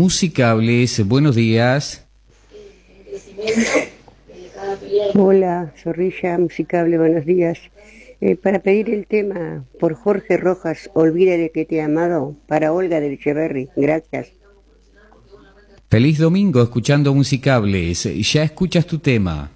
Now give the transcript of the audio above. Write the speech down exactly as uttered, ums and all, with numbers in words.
Musicables, buenos días. Hola, Zorrilla Musicable, buenos días. Eh, para pedir el tema por Jorge Rojas, Olvídate que te he amado, para Olga del Echeverri. Gracias. Feliz domingo escuchando Musicables. Ya escuchas tu tema.